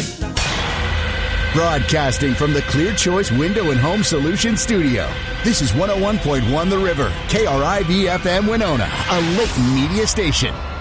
Broadcasting from the Clear Choice Window and Home Solutions studio, this is 101.1 The River, KRIV-FM Winona, a Layton media station.